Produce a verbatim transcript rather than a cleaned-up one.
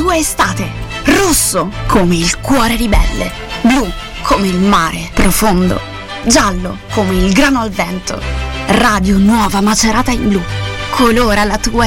tua estate. Rosso come il cuore ribelle. Blu come il mare profondo. Giallo come il grano al vento. Radio Nuova Macerata in blu. Colora la tua